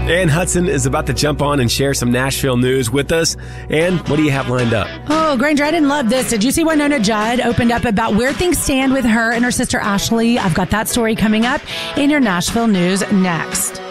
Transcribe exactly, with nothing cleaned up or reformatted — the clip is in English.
Ann Hudson is about to jump on and share some Nashville news with us. Ann, what do you have lined up? Oh, Granger, I didn't love this. Did you see Winona Judd opened up about where things stand with her and her sister Ashley? I've got that story coming up in your Nashville news next.